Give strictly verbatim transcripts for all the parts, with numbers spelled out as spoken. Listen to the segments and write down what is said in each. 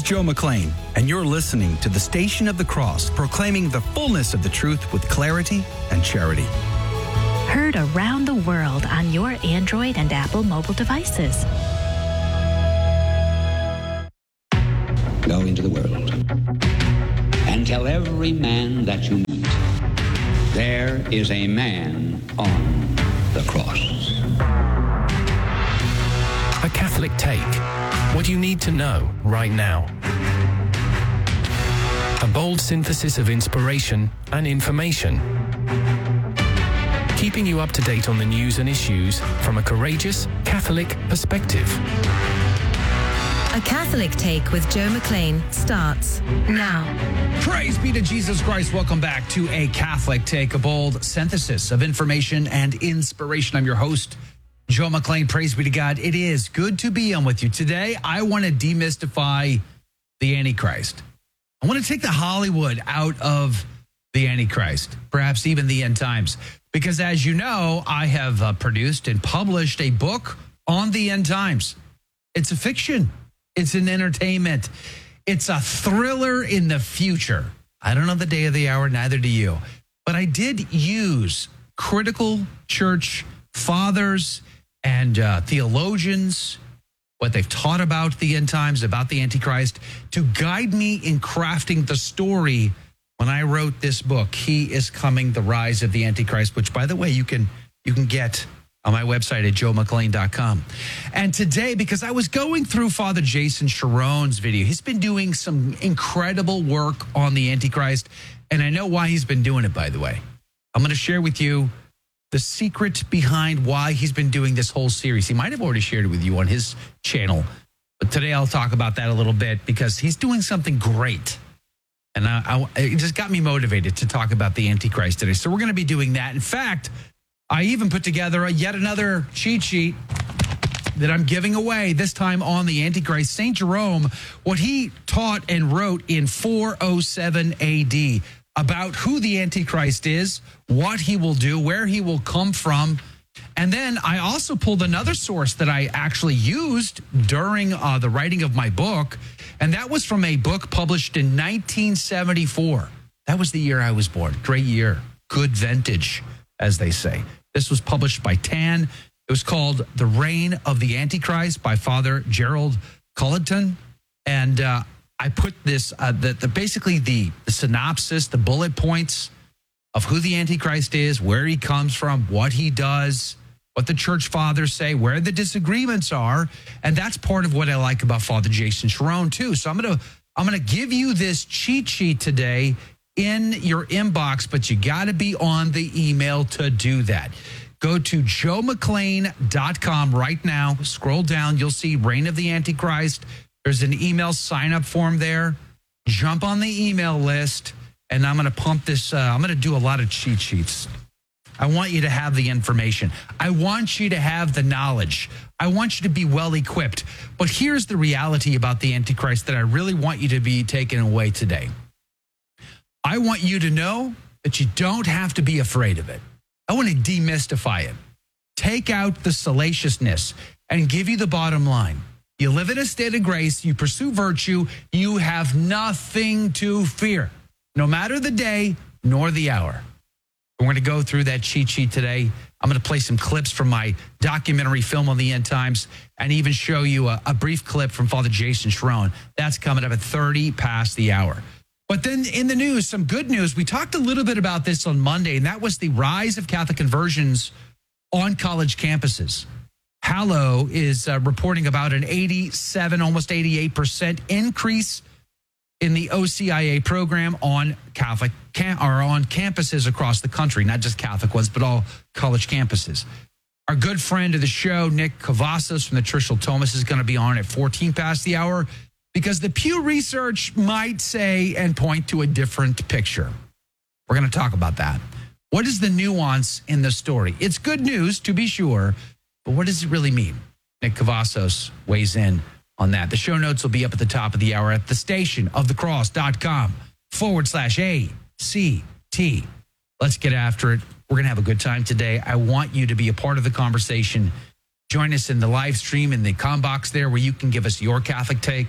Joe McClain, and you're listening to the Station of the Cross, proclaiming the fullness of the truth with clarity and charity. Heard around the world on your Android and Apple mobile devices. Go into the world and tell every man that you meet, there is a man on the cross. A Catholic Take. What you need to know right now. A bold synthesis of inspiration and information. Keeping you up to date on the news and issues from a courageous Catholic perspective. A Catholic Take with Joe McClain starts now. Praise be to Jesus Christ. Welcome back to A Catholic Take, a bold synthesis of information and inspiration. I'm your host, Joe McClain. Praise be to God. It is good to be on with you. Today, I want to demystify the Antichrist. I want to take the Hollywood out of the Antichrist, perhaps even the end times. Because as you know, I have uh, produced and published a book on the end times. It's a fiction. It's an entertainment. It's a thriller in the future. I don't know the day of the hour, neither do you. But I did use critical church fathers and uh, theologians, what they've taught about the end times, about the Antichrist, to guide me in crafting the story when I wrote this book, He is Coming, The Rise of the Antichrist, which, by the way, you can you can get on my website at joe mcclain dot com. And today, because I was going through Father Jason Sharon's video, he's been doing some incredible work on the Antichrist, and I know why he's been doing it, by the way. I'm going to share with you the secret behind why he's been doing this whole series. He might have already shared it with you on his channel, but today I'll talk about that a little bit because he's doing something great. And I, I, it just got me motivated to talk about the Antichrist today. So we're going to be doing that. In fact, I even put together a, yet another cheat sheet that I'm giving away, this time on the Antichrist. Saint Jerome, what he taught and wrote in four oh seven A D about who the Antichrist is, what he will do, where he will come from. And then I also pulled another source that I actually used during uh, the writing of my book, and that was from a book published in nineteen seventy-four. That was the year I was born. Great year. Good vintage, as they say. This was published by Tan. It was called The Reign of the Antichrist by Father Gerald Culleton. And uh, I put this, uh, the, the basically the, the synopsis, the bullet points of who the Antichrist is, where he comes from, what he does, what the church fathers say, where the disagreements are. And that's part of what I like about Father Jason Sharon, too. So I'm going to I'm going to give you this cheat sheet today in your inbox, but you got to be on the email to do that. Go to joe mcclain dot com right now. Scroll down. You'll see Reign of the Antichrist. There's an email sign-up form there. Jump on the email list, and I'm going to pump this. Uh, I'm going to do a lot of cheat sheets. I want you to have the information. I want you to have the knowledge. I want you to be well-equipped. But here's the reality about the Antichrist that I really want you to be taken away today. I want you to know that you don't have to be afraid of it. I want to demystify it. Take out the salaciousness and give you the bottom line. You live in a state of grace. You pursue virtue. You have nothing to fear, no matter the day nor the hour. We're going to go through that cheat sheet today. I'm going to play some clips from my documentary film on the end times and even show you a, a brief clip from Father Jason Sharon. That's coming up at thirty past the hour. But then in the news, some good news. We talked a little bit about this on Monday, and that was the rise of Catholic conversions on college campuses. Hallow is uh, reporting about an eighty-seven, almost eighty-eight percent increase in the O C I A program on Catholic cam- or on campuses across the country, not just Catholic ones, but all college campuses. Our good friend of the show, Nick Cavazos from the Trishul Thomas, is going to be on at fourteen past the hour because the Pew Research might say and point to a different picture. We're going to talk about that. What is the nuance in the story? It's good news, to be sure, but what does it really mean? Nick Cavazos weighs in on that. The show notes will be up at the top of the hour at the station of the cross.com forward slash A C T. Let's get after it. We're going to have a good time today. I want you to be a part of the conversation. Join us in the live stream in the com box there where you can give us your Catholic take.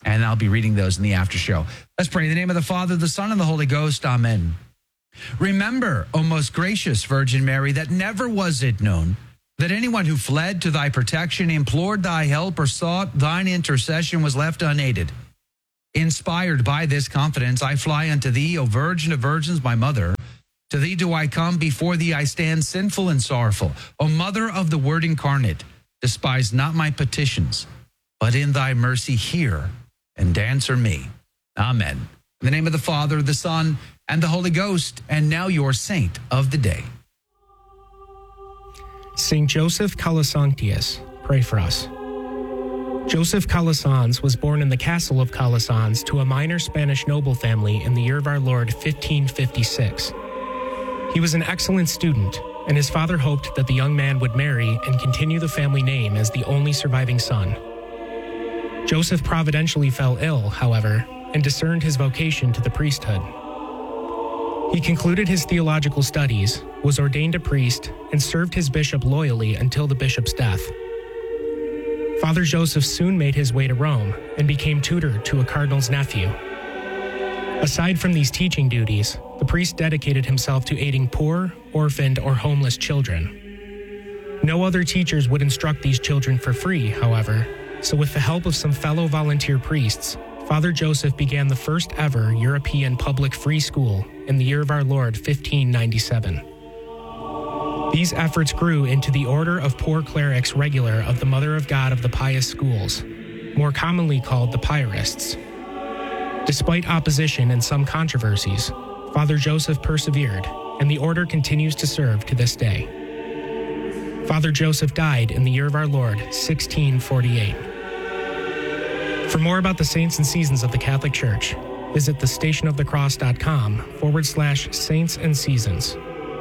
And I'll be reading those in the after show. Let's pray in the name of the Father, the Son, and the Holy Ghost. Amen. Remember, O most gracious Virgin Mary, that never was it known that anyone who fled to thy protection, implored thy help, or sought thine intercession was left unaided. Inspired by this confidence, I fly unto thee, O Virgin of Virgins, my mother. To thee do I come, before thee I stand sinful and sorrowful. O Mother of the Word incarnate, despise not my petitions, but in thy mercy hear and answer me. Amen. In the name of the Father, the Son, and the Holy Ghost, and now your saint of the day. Saint Joseph Calasanctius, pray for us. Joseph Calasanz was born in the castle of Calasanz to a minor Spanish noble family in the year of our Lord fifteen fifty-six. He was an excellent student, and his father hoped that the young man would marry and continue the family name as the only surviving son. Joseph providentially fell ill, however, and discerned his vocation to the priesthood. He concluded his theological studies, was ordained a priest, and served his bishop loyally until the bishop's death. Father Joseph soon made his way to Rome and became tutor to a cardinal's nephew. Aside from these teaching duties, the priest dedicated himself to aiding poor, orphaned, or homeless children. No other teachers would instruct these children for free, however, so with the help of some fellow volunteer priests, Father Joseph began the first ever European public free school in the year of our Lord fifteen ninety-seven. These efforts grew into the Order of Poor Clerics Regular of the Mother of God of the Pious Schools, more commonly called the Piarists. Despite opposition and some controversies, Father Joseph persevered, and the order continues to serve to this day. Father Joseph died in the year of our Lord sixteen forty-eight. For more about the saints and seasons of the Catholic Church, visit thestationofthecross.com forward slash saints and seasons.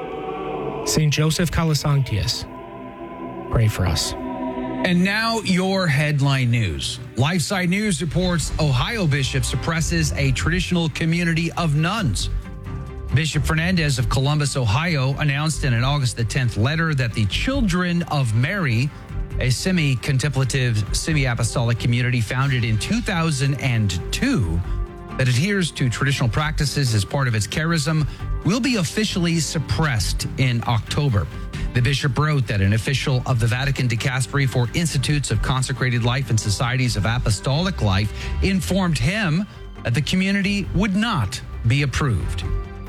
Saint Joseph Calasanctius, pray for us. And now your headline news. LifeSite News reports Ohio bishop suppresses a traditional community of nuns. Bishop Fernandez of Columbus, Ohio, announced in an August the tenth letter that the Children of Mary, a semi-contemplative, semi-apostolic community founded in two thousand two that adheres to traditional practices as part of its charism, will be officially suppressed in October. The bishop wrote that an official of the Vatican Dicastery for Institutes of Consecrated Life and Societies of Apostolic Life informed him that the community would not be approved.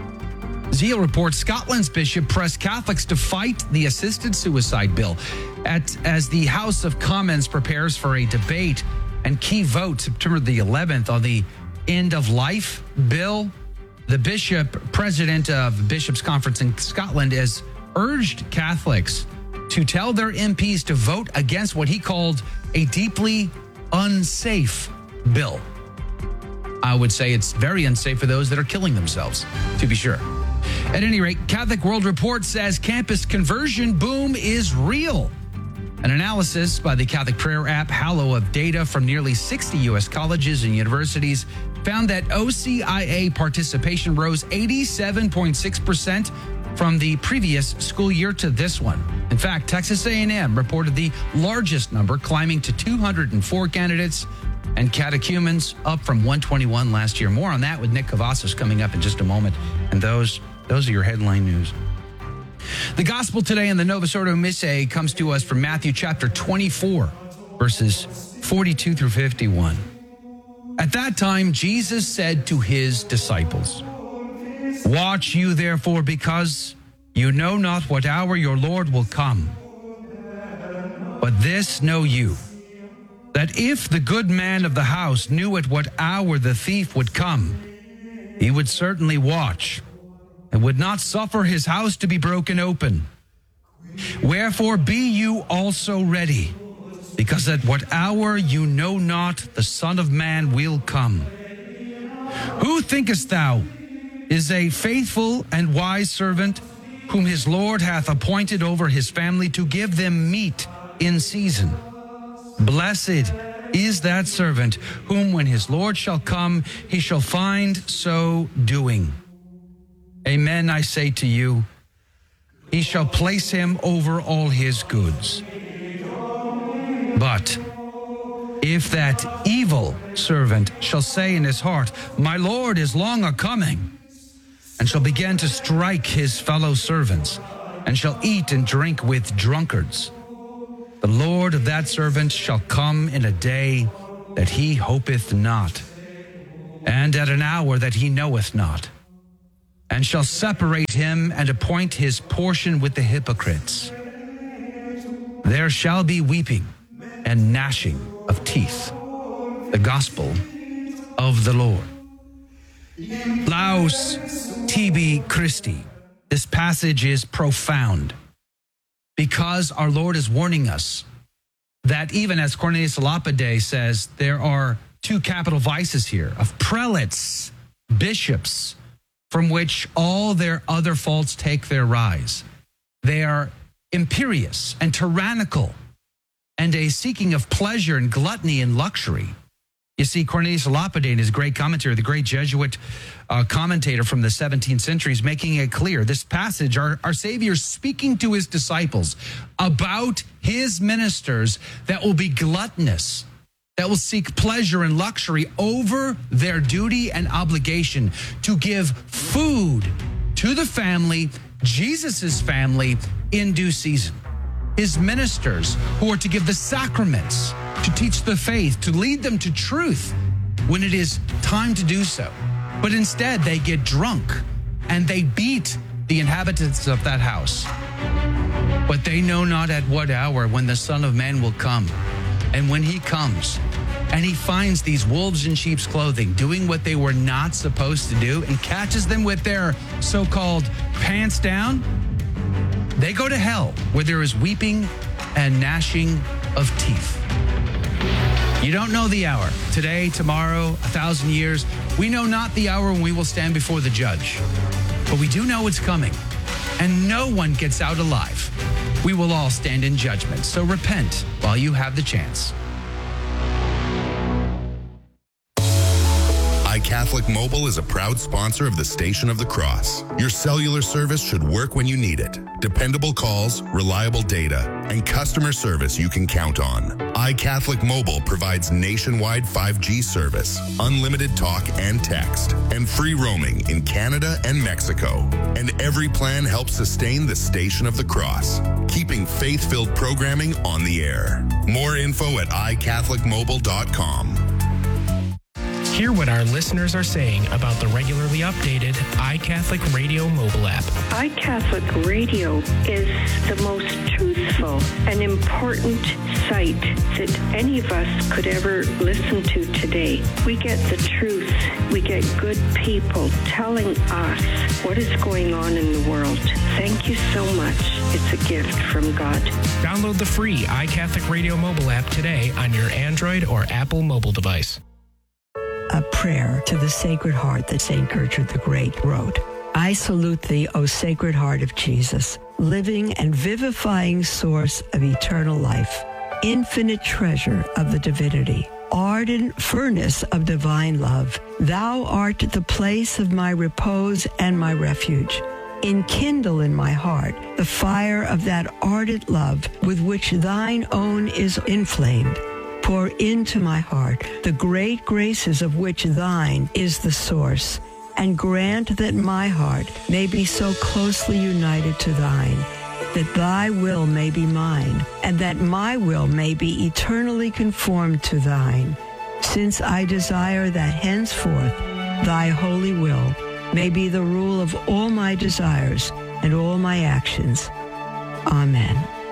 Zeal reports Scotland's bishop pressed Catholics to fight the assisted suicide bill at, as the House of Commons prepares for a debate and key vote September the eleventh on the end of life bill. The bishop, president of Bishops' Conference in Scotland, has urged Catholics to tell their M Ps to vote against what he called a deeply unsafe bill. I would say it's very unsafe for those that are killing themselves, to be sure. At any rate, Catholic World Report says campus conversion boom is real. An analysis by the Catholic Prayer app Hallow of data from nearly sixty U S colleges and universities found that O C I A participation rose eighty-seven point six percent from the previous school year to this one. In fact, Texas A and M reported the largest number, climbing to two hundred four candidates, and catechumens up from one hundred twenty-one last year. More on that with Nick Cavazos coming up in just a moment. And those, those are your headline news. The gospel today in the Novus Ordo Missae comes to us from Matthew chapter twenty-four, verses forty-two through fifty-one. At that time, Jesus said to his disciples, "Watch you therefore, because you know not what hour your Lord will come. But this know you, that if the good man of the house knew at what hour the thief would come, he would certainly watch and would not suffer his house to be broken open. Wherefore be you also ready, because at what hour you know not the Son of Man will come. Who thinkest thou is a faithful and wise servant, whom his Lord hath appointed over his family to give them meat in season? Blessed is that servant, whom when his Lord shall come, he shall find so doing. Amen, I say to you, he shall place him over all his goods. But If that evil servant shall say in his heart, my Lord is long a-coming, and shall begin to strike his fellow servants, and shall eat and drink with drunkards, the Lord of that servant shall come in a day that he hopeth not, and at an hour that he knoweth not, and shall separate him and appoint his portion with the hypocrites. There shall be weeping and gnashing of teeth. The gospel of the Lord. Laus tibi Christi. This passage is profound because our Lord is warning us that even as Cornelius a Lapide says, there are two capital vices here of prelates, bishops, from which all their other faults take their rise. They are imperious and tyrannical and a seeking of pleasure and gluttony and luxury. You see, Cornelius a Lapide in his great commentary, the great Jesuit uh, commentator from the seventeenth century, is making it clear. This passage, our, our Savior speaking to his disciples about his ministers that will be gluttonous, that will seek pleasure and luxury over their duty and obligation to give food to the family, Jesus's family, in due season. His ministers who are to give the sacraments, to teach the faith, to lead them to truth when it is time to do so. But instead, they get drunk and they beat the inhabitants of that house. But they know not at what hour when the Son of Man will come. And when he comes and he finds these wolves in sheep's clothing doing what they were not supposed to do and catches them with their so-called pants down, they go to hell where there is weeping and gnashing of teeth. You don't know the hour. Today, tomorrow, a thousand years. We know not the hour when we will stand before the judge. But we do know it's coming. And no one gets out alive. We will all stand in judgment. So repent while you have the chance. iCatholic Mobile is a proud sponsor of the Station of the Cross. Your cellular service should work when you need it. Dependable calls, reliable data, and customer service you can count on. iCatholic Mobile provides nationwide five G service, unlimited talk and text, and free roaming in Canada and Mexico. And every plan helps sustain the Station of the Cross, keeping faith-filled programming on the air. More info at i catholic mobile dot com. Hear what our listeners are saying about the regularly updated iCatholic Radio mobile app. iCatholic Radio is the most truthful and important site that any of us could ever listen to today. We get the truth. We get good people telling us what is going on in the world. Thank you so much. It's a gift from God. Download the free iCatholic Radio mobile app today on your Android or Apple mobile device. A prayer to the Sacred Heart that Saint Gertrude the Great wrote. I salute thee, O Sacred Heart of Jesus, living and vivifying source of eternal life, infinite treasure of the divinity, ardent furnace of divine love. Thou art the place of my repose and my refuge. Enkindle in my heart the fire of that ardent love with which thine own is inflamed. Pour into my heart the great graces of which thine is the source, and grant that my heart may be so closely united to thine, that thy will may be mine, and that my will may be eternally conformed to thine, since I desire that henceforth thy holy will may be the rule of all my desires and all my actions. Amen.